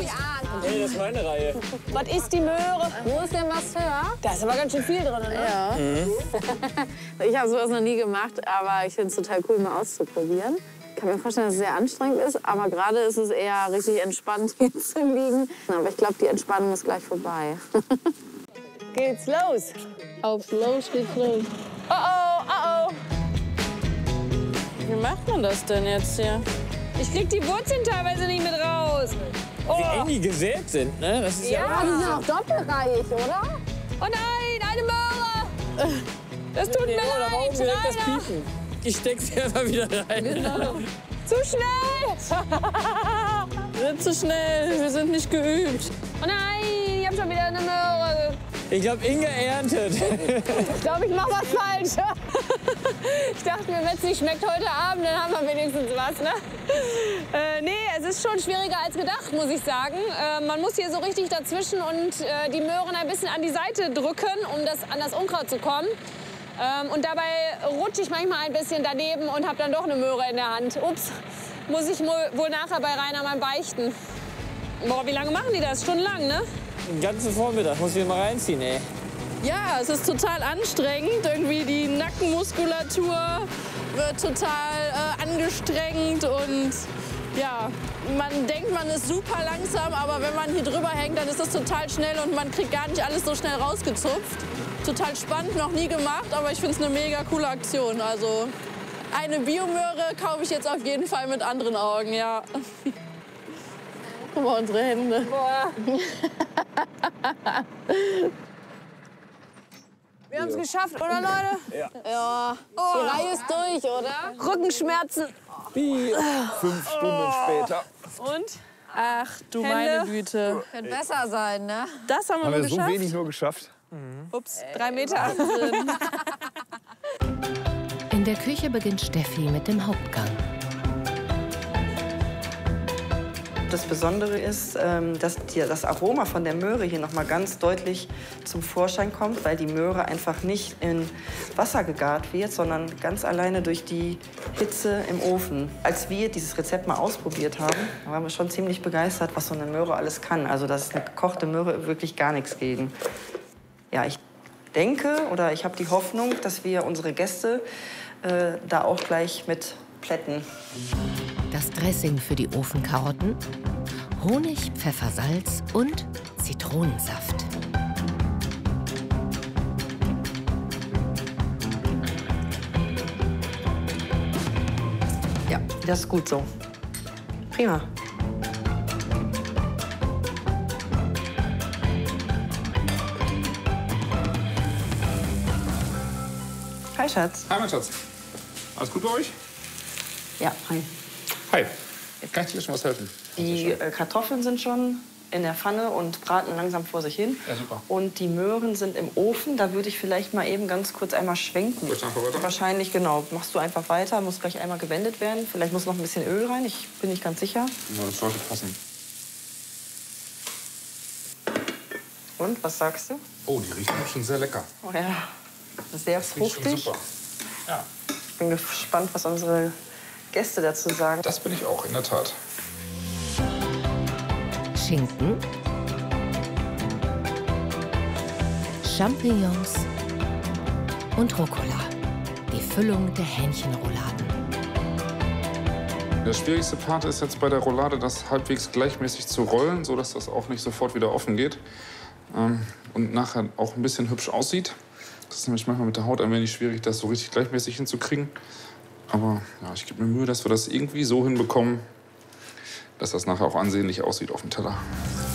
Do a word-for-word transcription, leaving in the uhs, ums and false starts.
Hey, das ist meine Reihe. Was ist die Möhre? Wo ist der Masseur? Da ist aber ganz schön viel drin, ne? Ja. Mhm. Ich habe sowas noch nie gemacht, aber ich finde es total cool, mal auszuprobieren. Ich kann mir vorstellen, dass es sehr anstrengend ist, aber gerade ist es eher richtig entspannt, hier zu liegen. Aber ich glaube, die Entspannung ist gleich vorbei. Geht's los? Auf los geht's los. Oh oh, oh oh. Wie macht man das denn jetzt hier? Ich krieg die Wurzeln teilweise nicht mit raus. Oh. Wie eng die gesät sind, ne? Das ist Ja, ja, die sind auch doppelreich, oder? Oh nein, eine Möhre! Das tut mir ja, da war leid, oben direkt das Rainer. Piepen. Ich steck sie einfach wieder rein. Genau. Zu schnell! Nicht zu schnell, wir sind nicht geübt. Oh nein, ich hab schon wieder eine Möhre. Ich glaube, Inge erntet. Ich glaube, ich mache was falsch. Ich dachte mir, wenn es nicht schmeckt heute Abend, dann haben wir wenigstens was. Ne? Äh, nee, es ist schon schwieriger als gedacht, muss ich sagen. Äh, man muss hier so richtig dazwischen und äh, die Möhren ein bisschen an die Seite drücken, um das, an das Unkraut zu kommen. Ähm, und dabei rutsche ich manchmal ein bisschen daneben und habe dann doch eine Möhre in der Hand. Ups, muss ich wohl nachher bei Rainer mal beichten. Boah, wie lange machen die das? Stundenlang, ne? Den ganzen Vormittag muss ich mal reinziehen, ey. Ja, es ist total anstrengend. Irgendwie die Nackenmuskulatur wird total äh, angestrengt und ja, man denkt, man ist super langsam, aber wenn man hier drüber hängt, dann ist das total schnell und man kriegt gar nicht alles so schnell rausgezupft. Total spannend, noch nie gemacht, aber ich finde es eine mega coole Aktion. Also eine Biomöhre kaufe ich jetzt auf jeden Fall mit anderen Augen, ja. Guck mal, unsere Hände. Boah. Wir haben es geschafft, oder Leute? Ja. Ja. Oh. Die Reihe ist durch, oder? Rückenschmerzen. Wie? Fünf Stunden später. Und? Ach du Hände. meine Güte. Könnte besser sein, ne? Das haben wir, Haben wir geschafft. so wenig nur geschafft? Ups, drei Meter. In der Küche beginnt Steffi mit dem Hauptgang. Das Besondere ist, dass das Aroma von der Möhre hier noch mal ganz deutlich zum Vorschein kommt, weil die Möhre einfach nicht in Wasser gegart wird, sondern ganz alleine durch die Hitze im Ofen. Als wir dieses Rezept mal ausprobiert haben, waren wir schon ziemlich begeistert, was so eine Möhre alles kann. Also da ist eine gekochte Möhre wirklich gar nichts gegen. Ja, ich denke oder ich habe die Hoffnung, dass wir unsere Gäste äh, da auch gleich mit plätten. Das Dressing für die Ofenkarotten, Honig, Pfeffer, Salz und Zitronensaft. Ja, das ist gut so. Prima. Hi, Schatz. Hi, mein Schatz. Alles gut bei euch? Ja, hi. Hi. Kann ich dir schon was helfen? Die äh, Kartoffeln sind schon in der Pfanne und braten langsam vor sich hin. Ja, super. Und die Möhren sind im Ofen. Da würde ich vielleicht mal eben ganz kurz einmal schwenken. Willst du einfach weiter? Wahrscheinlich, genau. Machst du einfach weiter, muss gleich einmal gewendet werden. Vielleicht muss noch ein bisschen Öl rein, ich bin nicht ganz sicher. Ja, das sollte passen. Und, was sagst du? Oh, die riechen schon sehr lecker. Oh ja, sehr Das riecht schon fruchtig. super. Ja, Ich bin gespannt, was unsere Gäste dazu sagen. das bin ich auch, in der Tat. Schinken, Champignons und Rucola. Die Füllung der Hähnchenrouladen. Der schwierigste Part ist jetzt bei der Roulade, das halbwegs gleichmäßig zu rollen, sodass das auch nicht sofort wieder offen geht. Ähm, und nachher auch ein bisschen hübsch aussieht. Das ist nämlich manchmal mit der Haut ein wenig schwierig, das so richtig gleichmäßig hinzukriegen. Aber ja, ich gebe mir Mühe, dass wir das irgendwie so hinbekommen, dass das nachher auch ansehnlich aussieht auf dem Teller.